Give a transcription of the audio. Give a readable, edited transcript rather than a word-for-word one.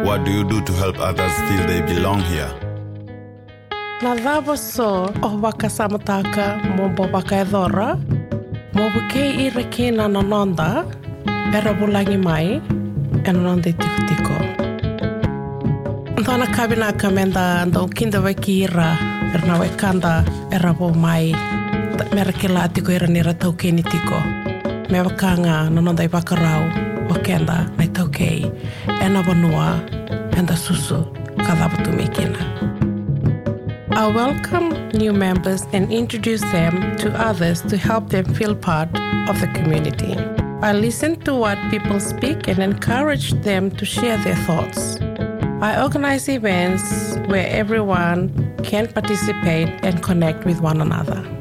what do you do to help others feel they belong here? Na dhava so o waka samataka mo waka edhora, mo buke I rekena nanonda, era bulangi mai, e nanonda tiko. Ndona kabina kamenda ndo kinda waki ira, erna wekanda era bo mai, mera kila tiko ira nira taukeni tiko. Me wakanga nanonda I wakarau, wakenda na taukei, ena wanua, enda susu, kadhabatu mekina. I welcome new members and introduce them to others to help them feel part of the community. I listen to what people speak and encourage them to share their thoughts. I organize events where everyone can participate and connect with one another.